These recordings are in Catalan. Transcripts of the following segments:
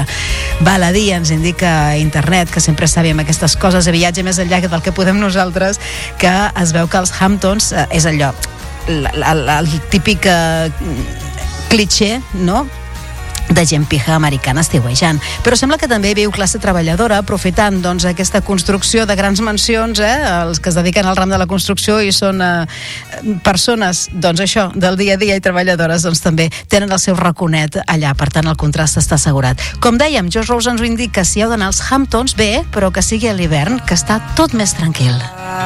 Val a dir, ens indica internet, que sempre sabem aquestes coses de viatge més enllà del que podem nosaltres, que es veu que els Hamptons és allò, el típic cliché, no?, de gent pija americana estiuejant. Però sembla que també viu classe treballadora, aprofitant doncs aquesta construcció de grans mansions, els que es dediquen al ram de la construcció i són persones, doncs això, del dia a dia i treballadores, doncs també tenen el seu raconet allà, per tant el contrast està assegurat. Com dèiem, Josh Rose ens ho indica, si heu d'anar als Hamptons, bé, però que sigui a l'hivern, que està tot més tranquil.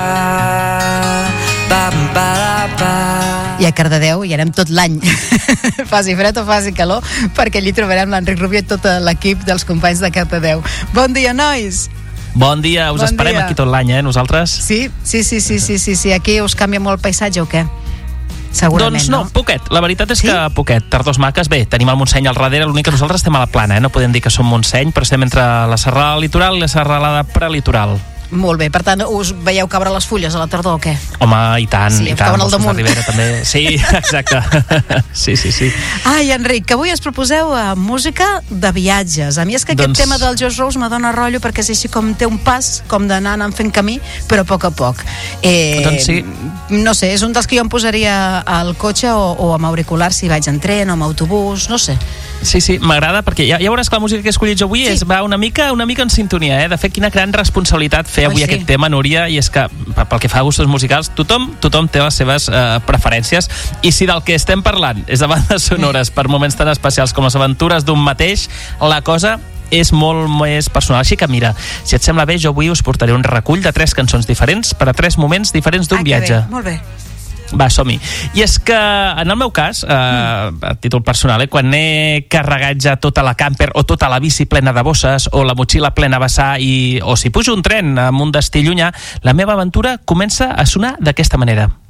I a Cardedeu hi anem tot l'any, faci fred o faci calor, perquè allí trobarem l'Enric Rubio i tot l'equip dels companys de Cardedeu. Bon dia, nois! Bon dia, us esperem aquí tot l'any, nosaltres? Sí, aquí us canvia molt el paisatge o què? Segurament, doncs no, poquet, la veritat és que poquet. Tardors maques, bé, tenim el Montseny al darrere, l'únic que nosaltres estem a la plana, no podem dir que som Montseny, però estem entre la serralada litoral i la serralada prelitoral. Molt bé, per tant, us veieu caure les fulles a la tardor o què? Home, i tant, sí, i tant. Al damunt. Ribera, també. Sí, exacte. Sí. Ai, Enric, que avui ens proposeu música de viatges. A mi és que aquest tema del Josh Rose m'adona rotllo, perquè és així com té un pas, com d'anar anant fent camí, però a poc a poc. Doncs sí. No sé, és un dels que jo em posaria al cotxe o amb auriculars si vaig en tren o amb autobús, no sé. Sí, m'agrada, perquè ja veuràs que la música que he escollit jo avui va una mica en sintonia, De fet, quina gran responsabilitat fer avui aquest tema, Núria, i és que pel que fa a gustos musicals, tothom té les seves preferències, i si del que estem parlant és de bandes sonores per moments tan especials com les aventures d'un mateix, la cosa és molt més personal. Així que mira, si et sembla bé, jo avui us portaré un recull de 3 cançons diferents per a 3 moments diferents d'un viatge. Molt bé. Va, som-hi. I és que, en el meu cas, a títol personal, quan he carregat ja tota la camper o tota la bici plena de bosses o la motxilla plena a vessar o si pujo un tren amb un destí llunyà, la meva aventura comença a sonar d'aquesta manera.